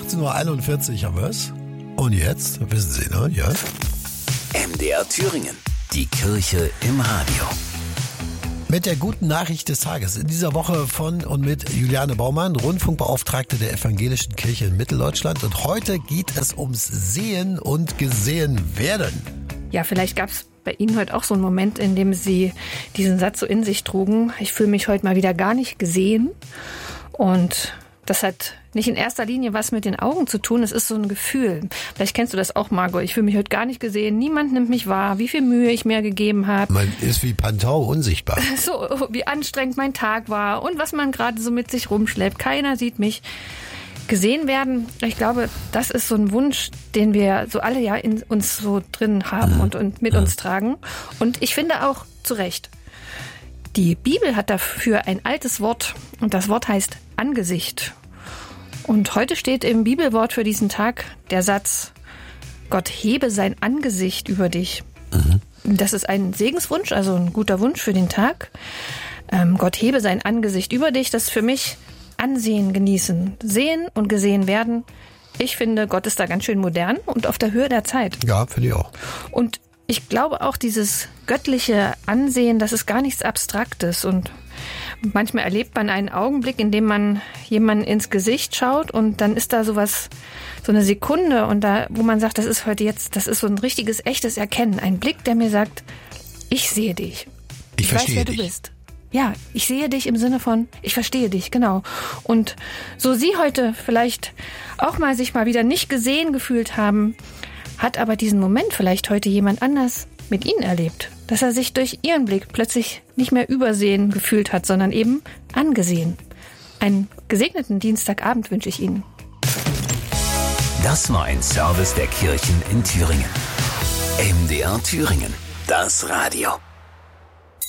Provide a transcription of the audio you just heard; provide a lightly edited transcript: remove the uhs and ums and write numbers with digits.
16:41 Uhr haben wir's. Und jetzt, wissen Sie, ne? Ja. MDR Thüringen. Die Kirche im Radio. Mit der guten Nachricht des Tages. In dieser Woche von und mit Juliane Baumann, Rundfunkbeauftragte der Evangelischen Kirche in Mitteldeutschland. Und heute geht es ums Sehen und Gesehenwerden. Ja, vielleicht gab es bei Ihnen heute auch so einen Moment, in dem Sie diesen Satz so in sich trugen. Ich fühle mich heute mal wieder gar nicht gesehen. Und das hat nicht in erster Linie was mit den Augen zu tun. Es ist so ein Gefühl. Vielleicht kennst du das auch, Margot. Ich fühle mich heute gar nicht gesehen. Niemand nimmt mich wahr, wie viel Mühe ich mir gegeben habe. Man ist wie Pantau unsichtbar. So, wie anstrengend mein Tag war und was man gerade so mit sich rumschleppt. Keiner sieht mich. Gesehen werden, ich glaube, das ist so ein Wunsch, den wir so alle ja in uns so drin haben und mit uns tragen. Und ich finde auch zu Recht. Die Bibel hat dafür ein altes Wort und das Wort heißt Angesicht. Und heute steht im Bibelwort für diesen Tag der Satz, Gott hebe sein Angesicht über dich. Das ist ein Segenswunsch, also ein guter Wunsch für den Tag. Gott hebe sein Angesicht über dich, das ist für mich Ansehen genießen, sehen und gesehen werden. Ich finde, Gott ist da ganz schön modern und auf der Höhe der Zeit. Ja, finde ich auch. Und ich glaube auch, dieses göttliche Ansehen, das ist gar nichts Abstraktes. Und manchmal erlebt man einen Augenblick, in dem man jemanden ins Gesicht schaut und dann ist da sowas, so eine Sekunde und da, wo man sagt, das ist heute jetzt, das ist so ein richtiges, echtes Erkennen. Ein Blick, der mir sagt, ich sehe dich. Ich verstehe weiß, wer dich. du bist. Ja, ich sehe dich im Sinne von, ich verstehe dich, genau. Und so Sie heute vielleicht auch mal sich mal wieder nicht gesehen gefühlt haben, hat aber diesen Moment vielleicht heute jemand anders mit Ihnen erlebt, dass er sich durch Ihren Blick plötzlich nicht mehr übersehen gefühlt hat, sondern eben angesehen. Einen gesegneten Dienstagabend wünsche ich Ihnen. Das war ein Service der Kirchen in Thüringen. MDR Thüringen. Das Radio.